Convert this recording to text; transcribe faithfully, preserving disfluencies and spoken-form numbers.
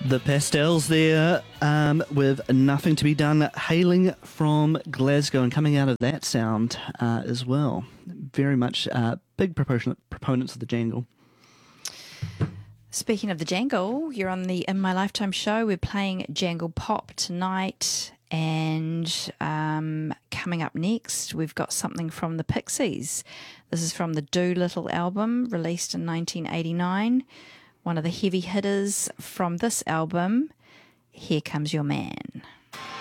The Pastels there um, with Nothing to Be Done, hailing from Glasgow and coming out of that sound uh, as well. Very much uh, big proponent, proponents of the jangle. Speaking of the jangle, you're on the In My Lifetime show. We're playing Jangle Pop tonight, and um, coming up next, we've got something from the Pixies. This is from the Doolittle album, released in nineteen eighty-nine. One of the heavy hitters from this album, Here Comes Your Man.